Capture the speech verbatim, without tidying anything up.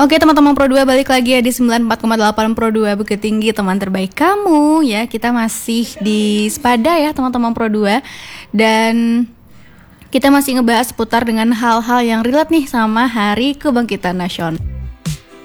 Oke teman-teman Pro dua, balik lagi ya di sembilan puluh empat koma delapan Pro dua Bukit Tinggi, teman terbaik kamu ya. Kita masih di Sepada ya teman-teman Pro dua. Dan kita masih ngebahas seputar dengan hal-hal yang relate nih sama Hari Kebangkitan Nasional.